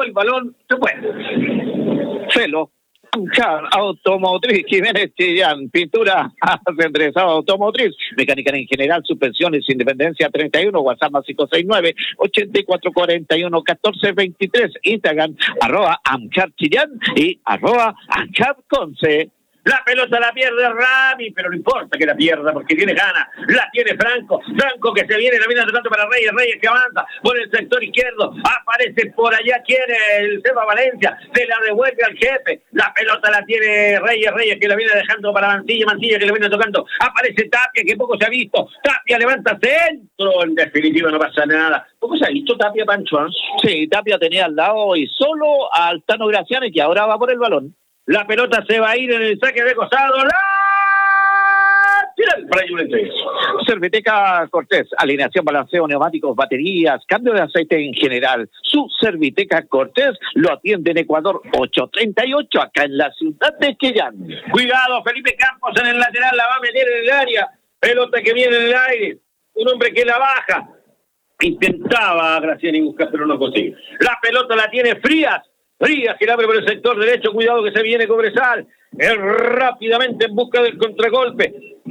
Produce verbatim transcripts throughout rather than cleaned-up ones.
el balón, se fue. Celo. Ancar Automotriz, Jiménez Chillán, pintura enderezada automotriz, mecánica en general, suspensiones, Independencia treinta y uno, WhatsApp más cinco seis nueve, ochenta y cuatro cuarenta y uno, catorce veintitrés, Instagram, arroba Ancar Chillán y arroba Ancar Conce. La pelota la pierde Rami, pero no importa que la pierda porque tiene ganas. La tiene Franco. Franco que se viene, la viene tratando para Reyes. Reyes que avanza por el sector izquierdo. Aparece por allá, quiere el Seba Valencia. Se la devuelve al jefe. La pelota la tiene Reyes. Reyes que la viene dejando para Mancilla. Mancilla que la viene tocando. Aparece Tapia que poco se ha visto. Tapia levanta centro. En definitiva no pasa nada. ¿Poco se ha visto Tapia, Pancho? Sí, Tapia tenía al lado y solo a Altano Graciani que ahora va por el balón. La pelota se va a ir en el saque de costado. ¡La! Tira el Frayulete. Serviteca Cortés, alineación, balanceo, neumáticos, baterías, cambio de aceite en general. Su Serviteca Cortés lo atiende en Ecuador ocho treinta y ocho, acá en la ciudad de Chillán. Cuidado, Felipe Campos en el lateral, la va a meter en el área. Pelota que viene en el aire. Un hombre que la baja. Intentaba Graciani buscar, pero no consigue. La pelota la tiene Frías. Frías que la abre por el sector derecho, cuidado que se viene Cobresal, es rápidamente en busca del contragolpe,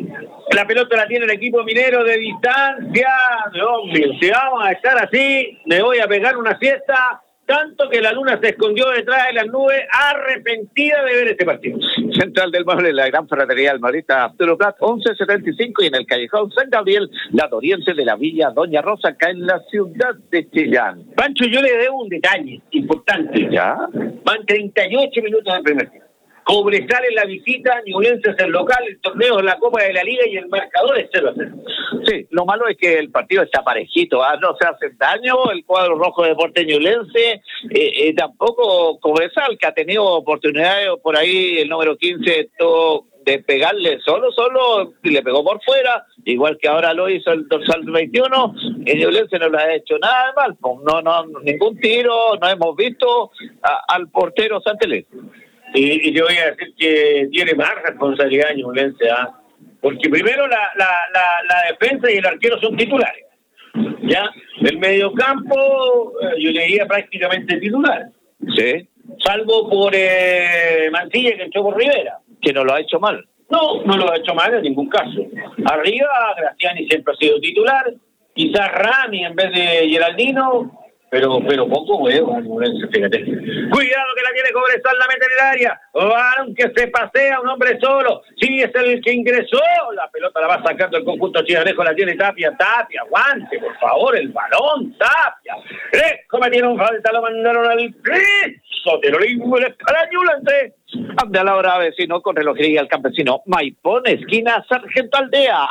la pelota la tiene el equipo minero de distancia, hombre, si vamos a estar así, me voy a pegar una siesta, tanto que la luna se escondió detrás de las nubes, arrepentida de ver este partido. Central del Mueble, la gran ferretería Almarita Arturo Prat, once setenta y cinco, y en el callejón San Gabriel, la Doriense de la Villa Doña Rosa, acá en la ciudad de Chillán. Pancho, yo le debo un detalle importante. ¿Ya? Van treinta y ocho minutos del primer tiempo. Cobresal en la visita, Ñublense es el local, el torneo es la Copa de la Liga y el marcador es cero a cero. Sí, lo malo es que el partido está parejito, ¿ah? No se hace daño el cuadro rojo de Deportes Ñublense, eh, eh, tampoco Cobresal, que ha tenido oportunidades por ahí, el número quince todo de pegarle solo, solo, y le pegó por fuera, igual que ahora lo hizo el dorsal veintiuno, y Ñublense no le ha hecho nada de mal, pues no, no, ningún tiro, no hemos visto a, al portero Santelé. Y, y yo voy a decir que tiene más responsabilidad Ñublense, ¿ah? Porque primero la, la, la, la defensa y el arquero son titulares, ¿ya? El mediocampo eh, yo leía prácticamente titular, Sí. salvo por eh, Mancilla que echó por Rivera. Que no lo ha hecho mal. No, no lo ha hecho mal en ningún caso. Arriba, Graciani siempre ha sido titular, quizás Rami en vez de Geraldino, pero pero poco huevo, fíjate. Cuidado que la tiene Cobresal, la mete en el área, balón que se pasea, un hombre solo, sí es el que ingresó, la pelota la va sacando el conjunto chilanejo, la tiene Tapia, Tapia, aguante por favor el balón, Tapia, le cometieron falta, lo mandaron al piso, terrorismo, el Ñublense. Ande a la hora, vecino, con relojería el campesino. Maipón, esquina Sargento Aldea.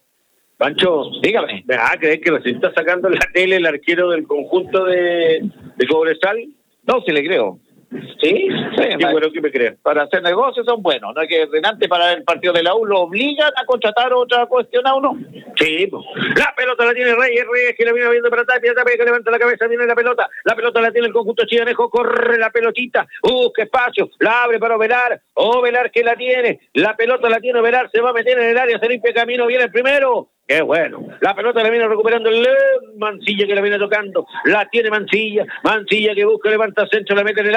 Pancho, dígame. ¿me vas a creer que recién está sacando en la tele el arquero del conjunto de, de Cobresal? No, sí le creo. ¿Sí? Sí, qué bueno que me crees. Para hacer negocios son buenos. No es que Renante para el partido de la U lo obligan a contratar otra cuestión a uno. Sí, pues. La pelota la tiene Reyes, Reyes que la viene viendo para Tapia, Tapia que levanta la cabeza, viene la pelota, la pelota la tiene el conjunto chilanejo, corre la pelotita, busca espacio, la abre para Ovelar, Ovelar que la tiene, la pelota la tiene Ovelar, se va a meter en el área, se limpia camino, viene el primero. ¡Qué bueno! La pelota la viene recuperando el Mancilla que la viene tocando. La tiene Mancilla. Mancilla que busca, levanta centro, la mete en el...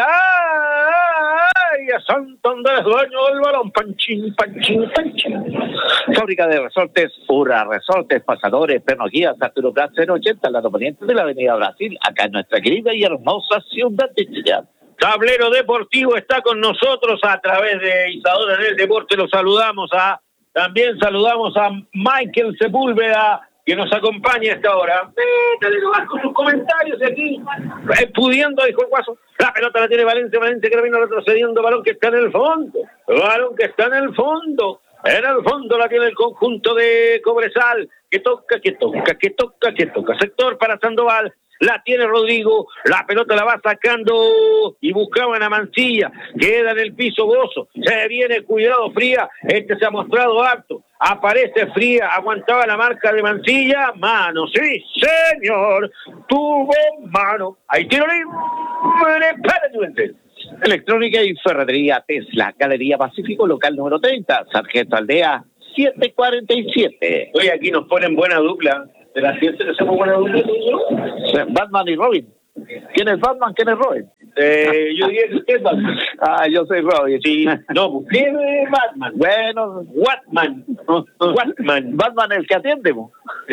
¡Ay! A Santander es dueño del balón. Panchín, panchín, panchín. Fábrica de resortes, Pura Resortes, Pasadores, Pernoguías, Arturo Prat, cero ochenta, lado poniente de la avenida Brasil, acá en nuestra querida y hermosa ciudad de Chillán. Tablero Deportivo está con nosotros a través de Isadora del Deporte. Los saludamos a... También saludamos a Michael Sepúlveda, que nos acompaña a esta hora. Métale nomás con sus comentarios aquí. Eh, pudiendo, dijo el Guaso. La pelota la tiene Valencia, Valencia que la vino retrocediendo. Balón que está en el fondo. Balón que está en el fondo. En el fondo la tiene el conjunto de Cobresal. Que toca, que toca, que toca, que toca. Sector para Sandoval. La tiene Rodrigo, la pelota la va sacando y buscaban a Mancilla, queda en el piso Bozo, se viene cuidado Fría, este se ha mostrado apto, aparece Fría, aguantaba la marca de Mancilla, mano, sí señor, tuvo mano, ahí tiro libre para Ñublense. Electrónica y ferretería Tesla, Galería Pacífico, local número treinta, Sargento Aldea, siete cuarenta y siete. Hoy aquí nos ponen buena dupla. ¿De la ciencia que hacemos buena dupla? Batman y Robin. ¿Quién es Batman? ¿Quién es Robin? Eh, yo diría que usted es Batman. Ah, yo soy Robin. Sí, no, usted es Batman. Bueno, Batman. Batman. Batman es el que atiende, mo.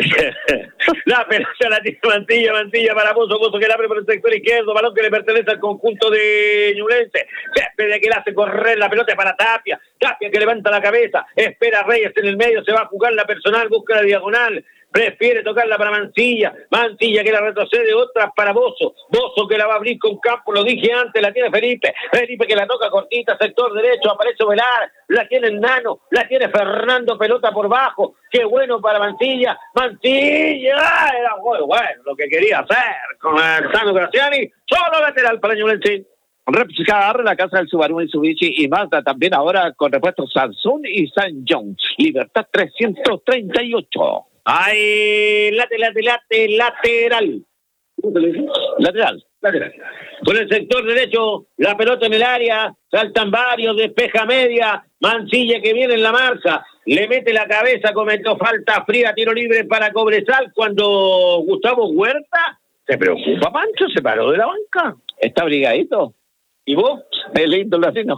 La pelota la tiene Mantilla, Mantilla para Bozo, Bozo que la abre por el sector izquierdo, balón que le pertenece al conjunto de Ñublense. Césped que le hace correr la pelota para Tapia, Tapia que levanta la cabeza, espera a Reyes en el medio, se va a jugar la personal, busca la diagonal, prefiere tocarla para Mancilla, Mancilla que la retrocede, otra para Bozo, Bozo que la va a abrir con campo, lo dije antes, la tiene Felipe, Felipe que la toca cortita, sector derecho, aparece Velar, la tiene el Nano, la tiene Fernando, pelota por bajo, qué bueno para Mancilla, Mancilla, era bueno, bueno, lo que quería hacer con el Tano Graziani, solo lateral para Ñublense. Repscar, la casa del Subaru, Mitsubishi y Mazda, también ahora con repuestos Samsung y San John, Libertad trescientos treinta y ocho. Ay, lateral, lateral, lateral. Lateral. Lateral. Por el sector derecho, la pelota en el área, saltan varios, despeja media, Mancilla que viene en la marca, le mete la cabeza, cometió falta fría, tiro libre para Cobresal, cuando Gustavo Huerta se preocupa, Pancho, se paró de la banca. Está abrigadito. ¿Y vos? El lindo latino.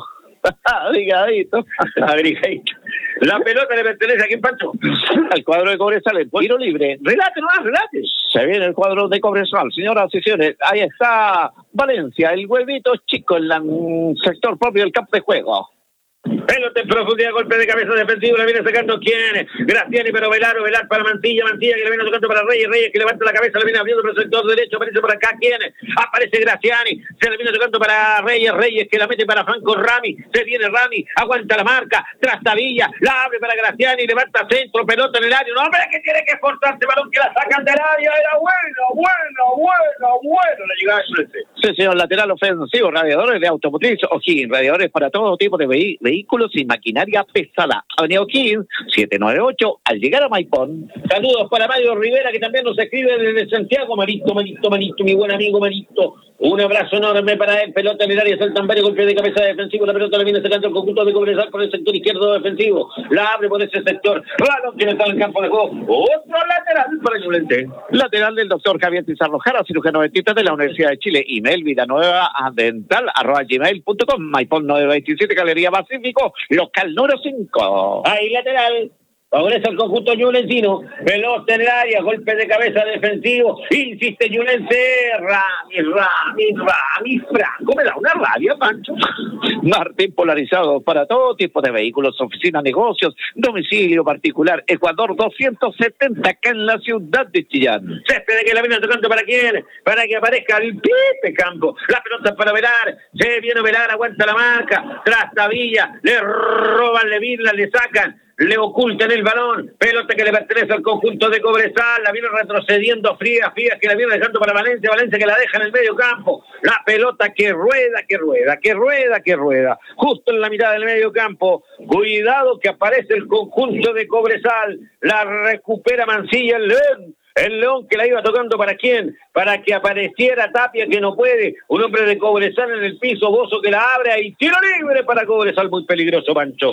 Abrigadito. Abrigadito. La pelota le pertenece a quién, Pancho. Al cuadro de Cobresal, el tiro libre. Relate nomás, relate. Se viene el cuadro de Cobresal, señoras y señores. Ahí está Valencia, el huevito chico en el sector propio del campo de juego. Pelota en profundidad, golpe de cabeza defensivo, la viene sacando quién, Graziani, pero Velar, Velar para Mantilla, Mantilla que le viene tocando para Reyes, Reyes que levanta la cabeza, le viene abriendo por el sector derecho, aparece por acá quién, aparece Graziani, se le viene tocando para Reyes, Reyes que la mete para Franco Rami, se viene Rami, aguanta la marca, Trastavilla, la abre para Graziani, levanta centro, pelota en el área, no hombre que tiene que esforzarse, balón que la sacan del área, era bueno, bueno, bueno, bueno, la llegada de Ñublense. Sí, señor, lateral ofensivo, radiadores de automotriz, O'Higgins, radiadores para todo tipo de vehi- vehículos y maquinaria pesada. Avenida O'Higgins, setecientos noventa y ocho, al llegar a Maipón. Saludos para Mario Rivera, que también nos escribe desde Santiago. Marito, Marito, Marito, mi buen amigo Marito. Un abrazo enorme para él. Pelota en el área, saltan varios golpes de cabeza defensivo. La pelota le viene sacando el conjunto de Cobresal por el sector izquierdo defensivo. La abre por ese sector. Balón que está en el campo de juego. Otro lateral para Ñublense. Lateral del doctor Javier Pizarro Jara, cirujano dentista de la Universidad de Chile. Email vidanueva dental arroba gmail punto com. Maipón novecientos veintisiete, Galería Pacífico, local número cinco. Ahí lateral. Favorece al conjunto ñublencino, pelota en el área, golpe de cabeza defensivo, insiste Ñublense, Rami, Rami, Rami, Franco, me da una rabia, Pancho. Martín polarizado para todo tipo de vehículos, oficina, negocios, domicilio particular, Ecuador doscientos setenta, acá en la ciudad de Chillán. Césped que la viene tocando para quién, para que aparezca el Pepe Campo, la pelota para Velar, se viene Velar, aguanta la marca, Trastavilla, le roban, le virlan, le sacan, le ocultan el balón, pelota que le pertenece al conjunto de Cobresal, la viene retrocediendo Frías, Frías que la viene dejando para Valencia, Valencia que la deja en el medio campo, la pelota que rueda, que rueda, que rueda, que rueda, justo en la mitad del medio campo, cuidado que aparece el conjunto de Cobresal, la recupera Mancilla, el León, el León que la iba tocando para quién, para que apareciera Tapia que no puede, un hombre de Cobresal en el piso, Bozo que la abre y tiro libre para Cobresal, muy peligroso, Pancho,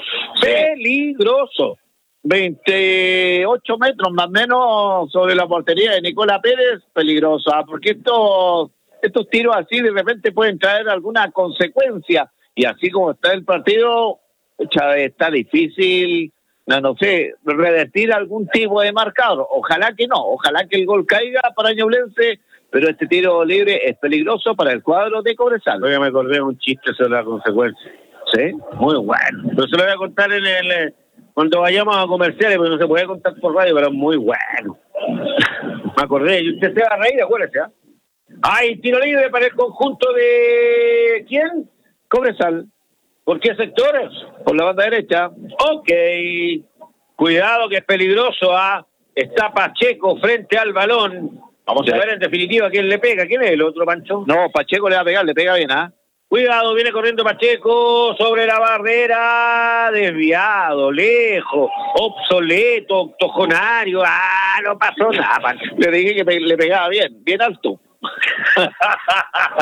peligroso. veintiocho metros más o menos sobre la portería de Nicolás Pérez, peligrosa, porque estos, estos tiros así de repente pueden traer alguna consecuencia, y así como está el partido, ya está difícil, no, no sé, revertir algún tipo de marcador. Ojalá que no, ojalá que el gol caiga para Ñublense, pero este tiro libre es peligroso para el cuadro de Cobresal. Oiga, me acordé de un chiste sobre la consecuencia. ¿Sí? Muy bueno. Pero se lo voy a contar en el cuando vayamos a comerciales, porque no se puede contar por radio, pero es muy bueno. Me acordé, y usted se va a reír, acuérdese, ¿ah? ¿eh? Hay tiro libre para el conjunto de... ¿quién? Cobresal. ¿Por qué sectores? Por la banda derecha. Ok. Cuidado que es peligroso, ¿ah? ¿eh? Está Pacheco frente al balón. Vamos sí. a ver en definitiva quién le pega. ¿Quién es el otro, Pancho? No, Pacheco le va a pegar, le pega bien, ¿ah? ¿eh? Cuidado, viene corriendo Pacheco sobre la barrera, desviado, lejos, obsoleto, octogenario, ah, no pasó nada, Pancho. Le dije que pe- le pegaba bien, bien alto.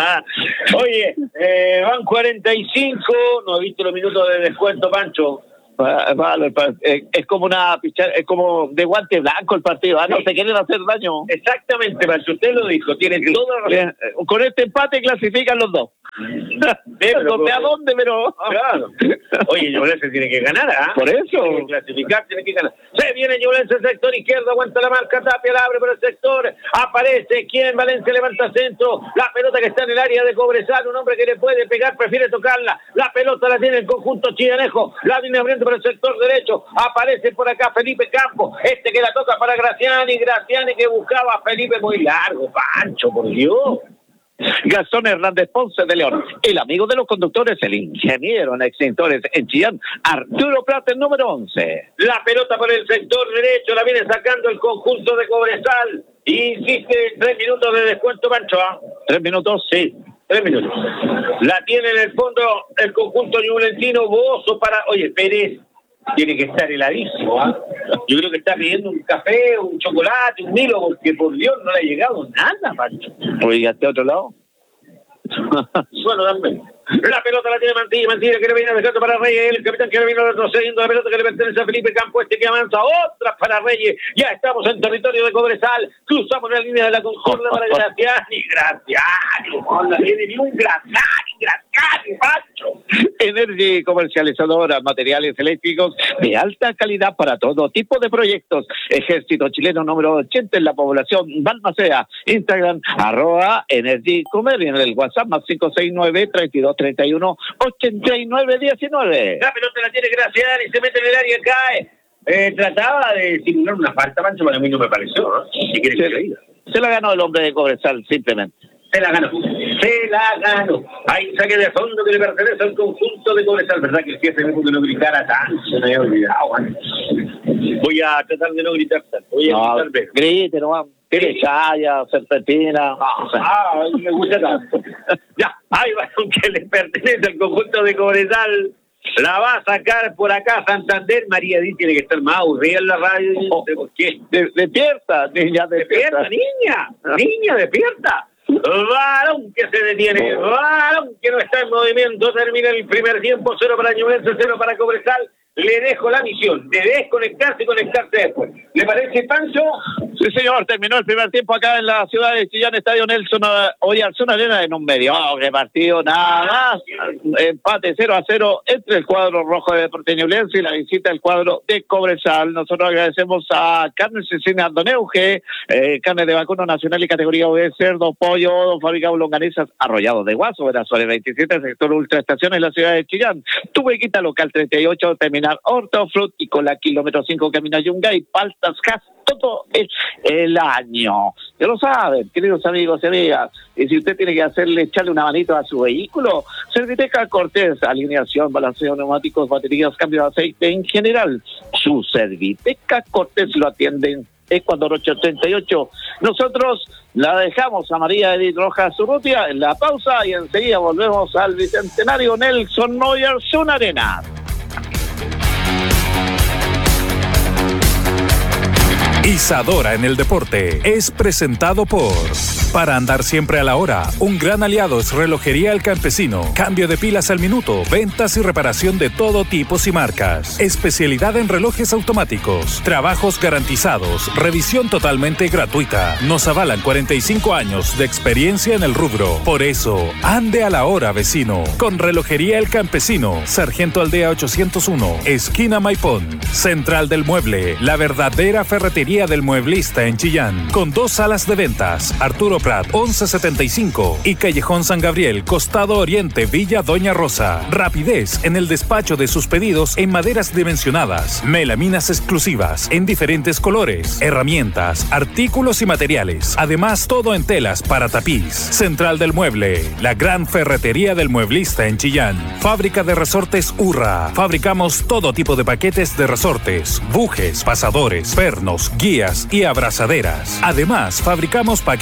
Oye, eh, van cuarenta y cinco, no he visto los minutos de descuento, Pancho. Es como una es como de guante blanco el partido, ¿ah? No se quieren hacer daño. Exactamente, Pancho, usted lo dijo, tiene toda razón. Con este empate clasifican los dos. Pero, no sé a dónde, pero... Claro. Oye, Ñublense tiene que ganar, ¿ah? Por eso. Tiene que clasificar, tiene que ganar. Se viene Ñublense, sector izquierdo, aguanta la marca, Tapia, la abre por el sector, aparece, ¿quién? Valencia levanta centro, la pelota que está en el área de Cobresal, un hombre que le puede pegar, prefiere tocarla, la pelota la tiene el conjunto chilenejo, la viene abriendo por el sector derecho, aparece por acá Felipe Campos, este que la toca para Graciani, Graciani que buscaba a Felipe muy largo, Pancho, por Dios. Gastón Hernández Ponce de León, el amigo de los conductores, el ingeniero en extintores en Chillán, Arturo Prat, el número once. La pelota por el sector derecho, la viene sacando el conjunto de Cobresal, y hiciste tres minutos de descuento, Pancho. ¿Tres minutos? Sí, tres minutos. La tiene en el fondo el conjunto ñublentino, Bozo para... Oye, Pérez tiene que estar heladísimo, ¿ah? Yo creo que está pidiendo un café, un chocolate, un Milo, porque por Dios no le ha llegado nada, Pancho. Oye, ¿hasta otro lado? Bueno, también. La pelota la tiene Mantilla, Mantilla que le viene dejando para Reyes, el capitán que le viene retrocediendo, la pelota que le pertenece a Felipe Campo, este que avanza, otra para Reyes, ya estamos en territorio de Cobresal, cruzamos la línea de la Concordia para Graciani, Graciani, no la tiene ni un Graciani, Graciani, Pancho. Energy comercializadora, materiales eléctricos de alta calidad para todo tipo de proyectos. Ejército Chileno número ochenta en la población Balmaceda. Instagram, arroba Energy Comer, y en el WhatsApp más cinco seis nueve, treinta y dos, treinta y uno, ochenta y nueve, diecinueve. La pelota la tiene Graciani, se mete en el área y cae. Eh, trataba de simular una falta, Pancho, para mí no me pareció, ¿no? Si quieres que le diga. Se la ganó el hombre de Cobresal, simplemente. Se la ganó, se la ganó. Hay saque de fondo que le pertenece al conjunto de Cobresal. ¿Verdad que el jefe me que no gritara tanto? Se me había olvidado. Voy a tratar de no gritar tanto. Voy a no, gritar menos. Grite, no, tire chaya, serpentina. Ah, o sea. ah, me gusta tanto. Ya, hay balón que le pertenece al conjunto de Cobresal. La va a sacar por acá Santander. María Díaz tiene que estar más aburrida en la radio. No sé por qué. De, despierta, niña, despierta. Despierta, niña. Niña, despierta. Balón que se detiene, balón que no está en movimiento, termina el primer tiempo, cero para Ñublense, cero para Cobresal. Le dejo la misión de desconectarse y conectarse después. ¿Le parece, Pancho? Sí, señor, terminó el primer tiempo acá en la ciudad de Chillán, Estadio Nelson Oyarzún Arena, en un mediocre partido, nada más. Empate cero a cero entre el cuadro rojo de Deportes Ñublense y la visita del cuadro de Cobresal. Nosotros agradecemos a Carnes Cecina Doneuge, eh, carne de vacuno nacional y categoría B, cerdo, pollo, fabricado longanizas, arrollado de Guaso, Venezuela veintisiete, sector Ultra Estaciones en la ciudad de Chillán. Tubequita local treinta y ocho, terminal Hortofruit y con la kilómetro cinco camina Yungay, Paltas Gas, todo el, el año. Ya lo saben, queridos amigos y amigas. Y si usted tiene que hacerle, echarle una manito a su vehículo, Serviteca Cortés, alineación, balanceo, neumáticos, baterías, cambio de aceite en general. Su Serviteca Cortés lo atienden Ecuador ochocientos treinta y ocho. Nosotros la dejamos a María Edith Rojas Urrutia en la pausa y enseguida volvemos al Bicentenario Nelson Oyarzún Arena. Isadora en el deporte es presentado por... Para andar siempre a la hora, un gran aliado es Relojería El Campesino. Cambio de pilas al minuto, ventas y reparación de todo tipo y marcas. Especialidad en relojes automáticos, trabajos garantizados, revisión totalmente gratuita. Nos avalan cuarenta y cinco años de experiencia en el rubro. Por eso, ande a la hora, vecino. Con Relojería El Campesino, Sargento Aldea ochocientos uno, esquina Maipón. Central del Mueble, la verdadera ferretería del mueblista en Chillán. Con dos salas de ventas, Arturo Prat, once setenta y cinco y Callejón San Gabriel, Costado Oriente, Villa Doña Rosa. Rapidez en el despacho de sus pedidos en maderas dimensionadas, melaminas exclusivas en diferentes colores, herramientas, artículos y materiales. Además, todo en telas para tapiz. Central del Mueble, la gran ferretería del mueblista en Chillán. Fábrica de resortes Urra. Fabricamos todo tipo de paquetes de resortes, bujes, pasadores, pernos, guías y abrazaderas. Además, fabricamos paquetes de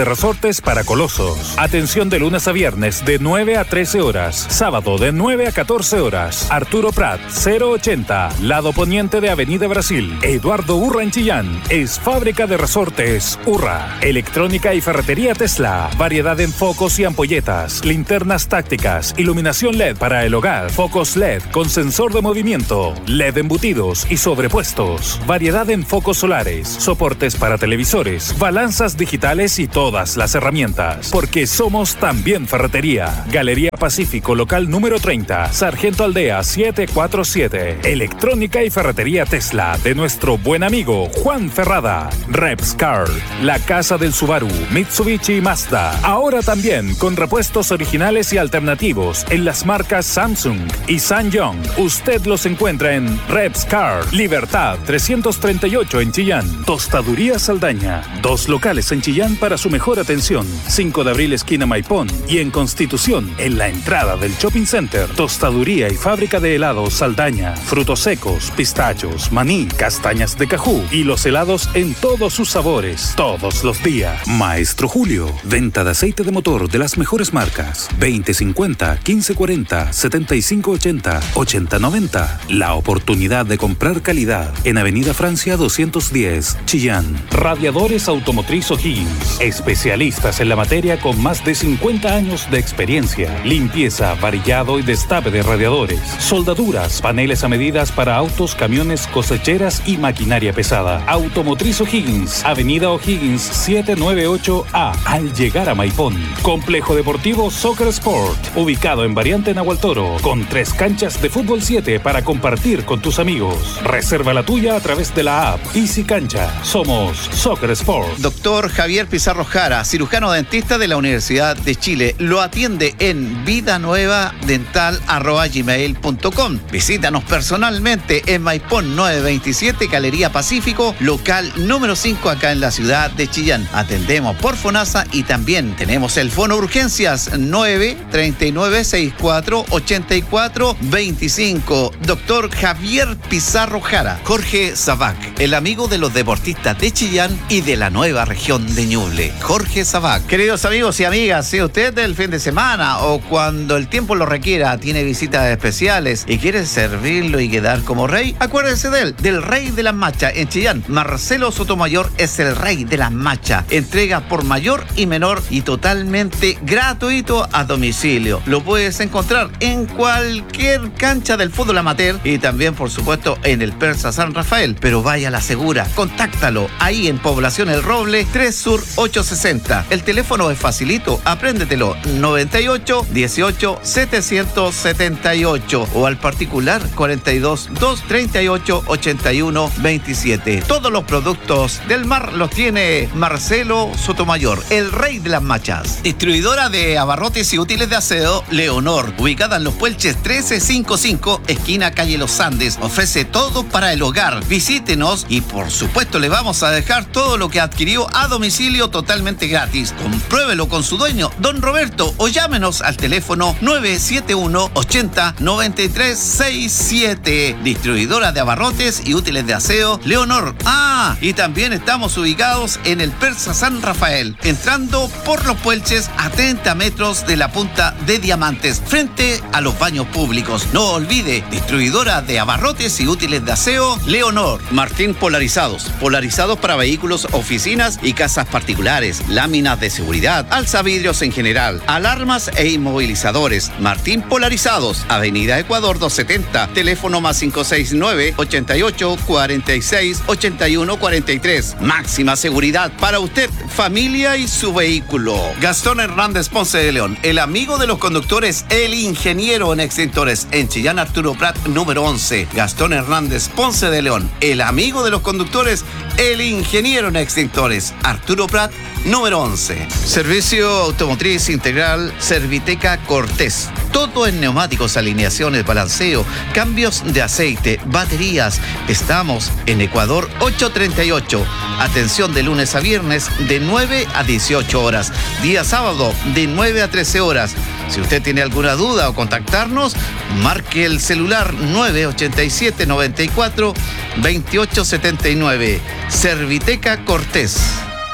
resortes para colosos. Atención de lunes a viernes de nueve a trece horas. Sábado de nueve a catorce horas. Arturo Prat, cero ochenta, lado poniente de Avenida Brasil. Eduardo Urra en Chillán. Es fábrica de resortes Urra. Electrónica y ferretería Tesla. Variedad en focos y ampolletas. Linternas tácticas. Iluminación L E D para el hogar. Focos L E D con sensor de movimiento. L E D embutidos y sobrepuestos. Variedad en focos solares. Soportes para televisores. Balanzas digitales y todas las herramientas. Porque somos también ferretería. Galería Pacífico, local número treinta. Sargento Aldea siete cuatro siete. Electrónica y ferretería Tesla de nuestro buen amigo Juan Ferrada. Repscar, la casa del Subaru, Mitsubishi y Mazda. Ahora también con repuestos originales y alternativos en las marcas Samsung y Sanyong. Usted los encuentra en Repscar, Libertad trescientos treinta y ocho en Chillán. Tostaduría Saldaña, dos locales en Chillán para su mejor atención. cinco de abril esquina Maipón y en Constitución, en la entrada del Shopping Center. Tostaduría y fábrica de helados Saldaña, frutos secos, pistachos, maní, castañas de cajú y los helados en todos sus sabores, todos los días. Maestro Julio, venta de aceite de motor de las mejores marcas. veinte cincuenta, quince cuarenta, setenta y cinco ochenta, ochenta noventa. La oportunidad de comprar calidad en Avenida Francia doscientos diez, Chillán. Radiadores Automotriz O'Higgins, especialistas en la materia con más de cincuenta años de experiencia. Limpieza, varillado y destape de radiadores. Soldaduras, paneles a medidas para autos, camiones, cosecheras y maquinaria pesada. Automotriz O'Higgins, Avenida O'Higgins setecientos noventa y ocho A, al llegar a Maipón. Complejo Deportivo Soccer Sport, ubicado en Variante Nahualtoro, con tres canchas de fútbol siete para compartir con tus amigos. Reserva la tuya a través de la app Easy Cancha. Somos Soccer Sport. Doctor Javier Pizarro Jara, cirujano dentista de la Universidad de Chile. Lo atiende en vidanuevadental arroba gmail punto com. Visítanos personalmente en Maipón novecientos veintisiete, Galería Pacífico, local número cinco, acá en la ciudad de Chillán. Atendemos por FONASA y también tenemos el Fono Urgencias nueve treinta y nueve sesenta y cuatro ochenta y cuatro veinticinco. Doctor Javier Pizarro Jara. Jorge Sabac, el amigo de los deportistas de Chillán y de la nueva región de Ñuble. Jorge Sabac. Queridos amigos y amigas, si usted del fin de semana o cuando el tiempo lo requiera tiene visitas especiales y quiere servirlo y quedar como rey, acuérdese de él, del rey de las machas en Chillán. Marcelo Sotomayor es el rey de las machas. Entrega por mayor y menor y totalmente gratuito a domicilio. Lo puedes encontrar en cualquier cancha del fútbol amateur y también, por supuesto, en el Persa San Rafael. Pero vaya a la segura, contáctalo ahí en Población El Roble, tres Sur ochocientos sesenta. El teléfono es facilito, apréndetelo, noventa y ocho dieciocho setecientos setenta y ocho o al particular cuarenta y dos doscientos treinta y ocho ochenta y uno veintisiete. Todos los productos del mar los tiene Marcelo Sotomayor, el rey de las machas. Distribuidora de abarrotes y útiles de aseo Leonor, ubicada en Los Puelches trece cincuenta y cinco, esquina calle Los Andes. Ofrece todo para el hogar. Visítenos y por supuesto le vamos a dejar todo lo que adquirió a domicilio totalmente gratis. Compruébelo con su dueño, don Roberto, o llámenos al teléfono nueve siete uno ochenta noventa y tres sesenta y siete. Distribuidora de abarrotes y útiles de aseo Leonor. Ah, y también estamos ubicados en el Persa San Rafael, entrando por Los Puelches a treinta metros de la punta de Diamantes, frente a los baños públicos. No olvide, distribuidora de abarrotes y útiles de aseo Leonor. Martín Polarizados, polarizados para vehículos, oficinas y casas particulares, láminas de seguridad, alzavidrios en general, alarmas e inmovilizadores. Martín Polarizados, Avenida Ecuador doscientos setenta, teléfono más cinco seis nueve ochenta y ocho cuarenta y seis ochenta y uno cuarenta y tres. Máxima seguridad para usted, familia y su vehículo. Gastón Hernández Ponce de León, el amigo de los conductores, el ingeniero en extintores, en Chillán Arturo Prat número once. Gastón Hernández Ponce de León, el amigo de los conductores, el ingeniero en extintores, Arturo Prat número once. Servicio automotriz integral Serviteca Cortés. Todo en neumáticos, alineaciones, balanceo, cambios de aceite, baterías. Estamos en Ecuador ochocientos treinta y ocho. Atención de lunes a viernes de nueve a dieciocho horas. Día sábado de nueve a trece horas. Si usted tiene alguna duda o contactarnos, marque el celular nueve ochenta y siete noventa y cuatro veintiocho setenta y nueve. Serviteca Cortés.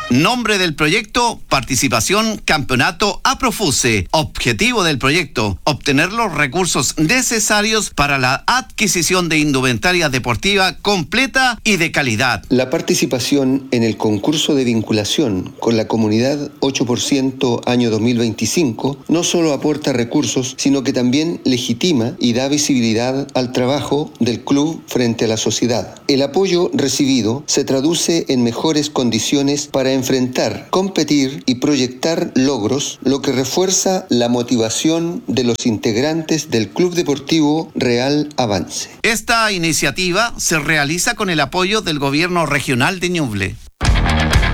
Nombre del proyecto, participación, campeonato Aprofuse. Objetivo del proyecto, obtener los recursos necesarios para la adquisición de indumentaria deportiva completa y de calidad. La participación en el concurso de vinculación con la comunidad ocho por ciento año dos mil veinticinco no solo aporta recursos, sino que también legitima y da visibilidad al trabajo del club frente a la sociedad. El apoyo recibido se traduce en mejores condiciones para enfrentar, competir y proyectar logros, lo que refuerza la motivación de los integrantes del Club Deportivo Real Avance. Esta iniciativa se realiza con el apoyo del Gobierno Regional de Ñuble.